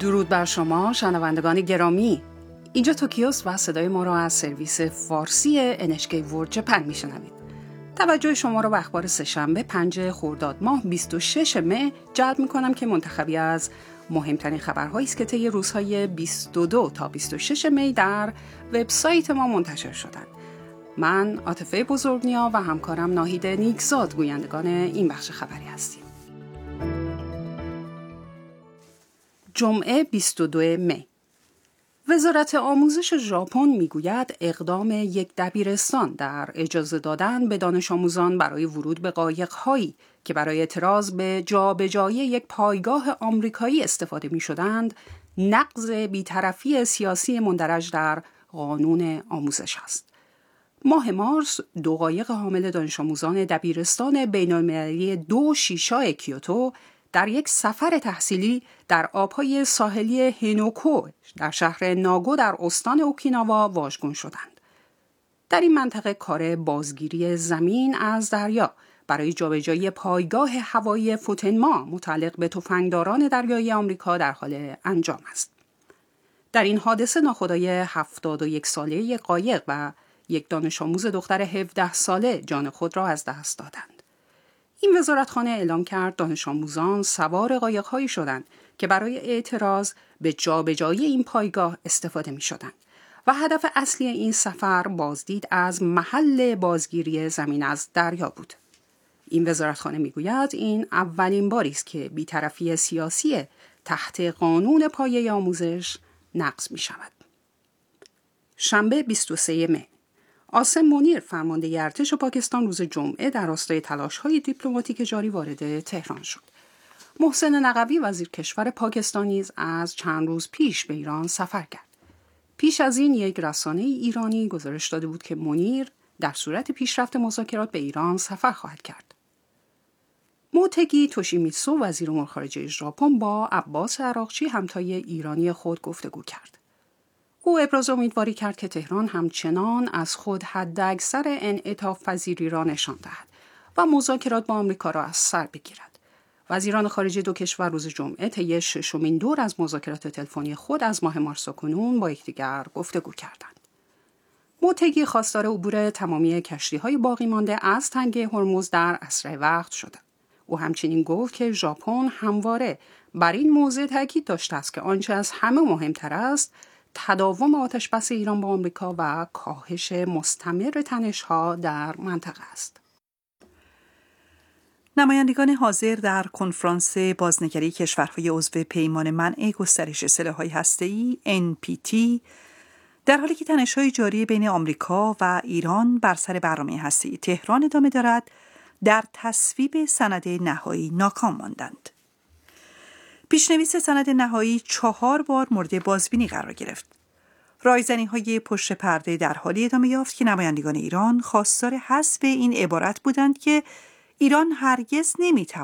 درود بر شما شنوندگان گرامی. اینجا توکیوست و صدای ما را از سرویس فارسی NHK World Japan میشنوید. توجه شما را به اخبار سه‌شنبه 5 خرداد ماه 26 مه جلب میکنم که منتخبی از مهمترین خبرهایی است که طی روزهای 22 تا 26 می در وبسایت ما منتشر شدند. من عاطفه بزرگنیا و همکارم ناهید نیکزاد گویندگان این بخش خبری هستیم. جمعه 22 می. وزارت آموزش ژاپن میگوید اقدام یک دبیرستان در اجازه دادن به دانش آموزان برای ورود به قایق‌هایی که برای اعتراض به جابجایی یک پایگاه آمریکایی استفاده می‌شدند، نقض بی‌طرفی سیاسی مندرج در قانون آموزش است. ماه مارس 2 قایق حامل دانش آموزان دبیرستان بین‌المللی 2 شیشا کیوتو در یک سفر تحصیلی در آبهای ساحلی هینوکو در شهر ناگو در استان اوکیناوا واژگون شدند. در این منطقه کار بازگیری زمین از دریا برای جابجایی پایگاه هوایی فوتنما متعلق به تفنگداران دریایی آمریکا در حال انجام است. در این حادثه ناخدای 71 ساله یک قایق و یک دانش آموز دختر 17 ساله جان خود را از دست دادند. این وزارتخانه اعلام کرد دانش آموزان سوار قایق‌هایی شدند که برای اعتراض به جابجایی این پایگاه استفاده می‌شدند و هدف اصلی این سفر بازدید از محل بازگیری زمین از دریا بود. این وزارتخانه می‌گوید این اولین باری است که بی‌طرفی سیاسی تحت قانون پایه آموزش نقض می‌شود. شنبه 23 می. عاصم منیر فرمانده ارتش پاکستان روز جمعه در راستای تلاش‌های دیپلماتیک جاری وارد تهران شد. محسن نقوی وزیر کشور پاکستان نیز از چند روز پیش به ایران سفر کرد. پیش از این یک رسانه ایرانی گزارش داده بود که منیر در صورت پیشرفت مذاکرات به ایران سفر خواهد کرد. موتگی توشیمیتسو وزیر امور خارجه ژاپن با عباس عراقچی همتای ایرانی خود گفتگو کرد. او ابراز امیدواری کرد که تهران همچنان از خود حداکثر انعطاف پذیری را نشان دهد و مذاکرات با آمریکا را از سر بگیرد. وزیران خارجه دو کشور روز جمعه طی 6مین دور از مذاکرات تلفنی خود از ماه مارس کنون با یکدیگر گفتگو کردند. موتگی خواستار عبور تمامی کشتی‌های باقی مانده از تنگه هرمز در اسرع وقت شد. او همچنین گفت که ژاپن همواره بر این موضوع تاکید داشته است که آنچه از همه مهمتر است تداوم آتش‌بس ایران با آمریکا و کاهش مستمر تنش‌ها در منطقه است. نمایندگان حاضر در کنفرانس بازنگری کشورهای عضو پیمان منع گسترش سلاح‌های هسته‌ای NPT در حالی که تنش‌های جاری بین آمریکا و ایران بر سر برنامه هسته‌ای تهران ادامه دارد، در تصویب سند نهایی ناکام ماندند. پیشنویس سند نهایی 4 بار مورد بازبینی قرار گرفت. رایزنی‌های پشت پرده در حالی ادامه یافت که نمایندگان ایران خواستار حذف این عبارت بودند که ایران هرگز نمی‌تواند